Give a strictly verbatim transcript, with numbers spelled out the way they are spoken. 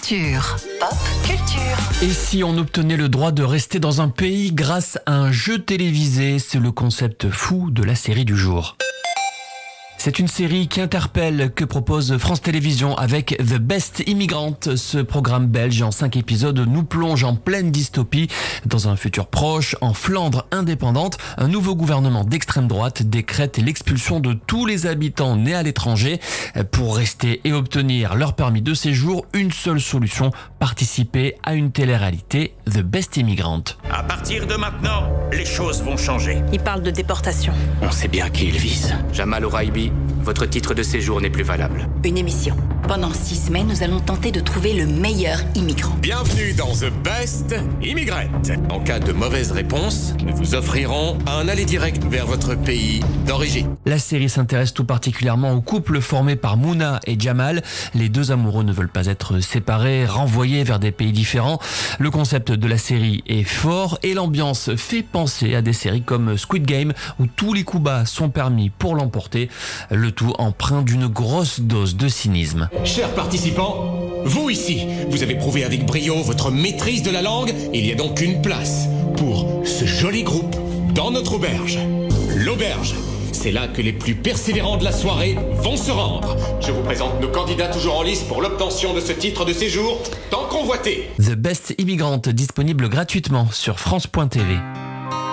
culture. Pop culture. Et si on obtenait le droit de rester dans un pays grâce à un jeu télévisé, c'est le concept fou de la série du jour. C'est une série qui interpelle, que propose France Télévisions avec The Best Immigrant. Ce programme belge en cinq épisodes nous plonge en pleine dystopie. Dans un futur proche, en Flandre indépendante, un nouveau gouvernement d'extrême droite décrète l'expulsion de tous les habitants nés à l'étranger. Pour rester et obtenir leur permis de séjour, une seule solution, participer à une télé-réalité, The Best Immigrant. À partir de maintenant, les choses vont changer. Il parle de déportation. On sait bien qui il vise. Jamal Oraibi, votre titre de séjour n'est plus valable. Une émission. Pendant six semaines, nous allons tenter de trouver le meilleur immigrant. Bienvenue dans The Best Immigrant. En cas de mauvaise réponse, nous vous offrirons un aller direct vers votre pays d'origine. La série s'intéresse tout particulièrement au couple formé par Mouna et Jamal. Les deux amoureux ne veulent pas être séparés, renvoyés vers des pays différents. Le concept de la série est fort et l'ambiance fait penser à des séries comme Squid Game où tous les coups bas sont permis pour l'emporter. Le tout empreint d'une grosse dose de cynisme. Chers participants, vous ici, vous avez prouvé avec brio votre maîtrise de la langue. Il y a donc une place pour ce joli groupe dans notre auberge. L'auberge, c'est là que les plus persévérants de la soirée vont se rendre. Je vous présente nos candidats toujours en lice pour l'obtention de ce titre de séjour tant convoité. The Best Immigrant, disponible gratuitement sur France point T V.